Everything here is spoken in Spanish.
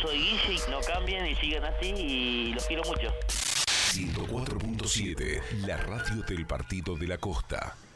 soy Guille y no cambien y sigan así y los quiero mucho. 104.7, la radio del Partido de la Costa.